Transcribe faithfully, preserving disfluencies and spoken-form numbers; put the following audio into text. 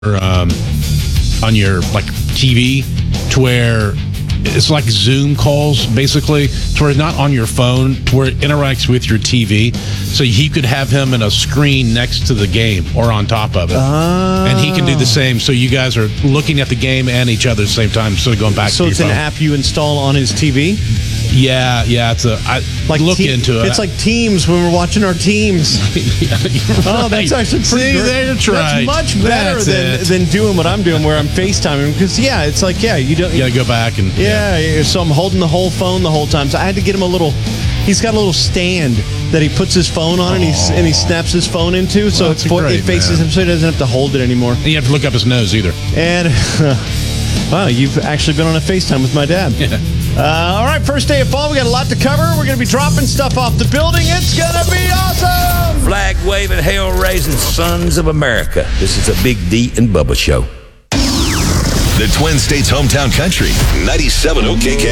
um, on your like T V to where it's like Zoom calls, basically, to where it's not on your phone, to where it interacts with your T V. So he could have him in a screen next to the game or on top of it. Oh. And he can do the same. So you guys are looking at the game and each other at the same time, instead of going back So to your it's phone. an app you install on his T V? Yeah, yeah. It's a, I like look te- into it. It's like Teams when we're watching our teams. yeah, Oh, that's actually pretty See, great. that's right. That's much better That's than, it. than doing what I'm doing where I'm FaceTiming. Because, yeah, it's like, yeah, you don't. You got to go back and. Yeah, yeah, so I'm holding the whole phone the whole time. So I had to get him a little. He's got a little stand that he puts his phone on and he and he snaps his phone into, so Well, it's that's fo- great, it faces man. him, so he doesn't have to hold it anymore. And you have to look up his nose either. And wow, you've actually been on a FaceTime with my dad. Yeah. Uh, all right, first day of fall. We got a lot to cover. We're going to be dropping stuff off the building. It's going to be awesome. Flag waving, hell raising sons of America. This is a Big D and Bubba show. The Twin States hometown country, ninety-seven O K K.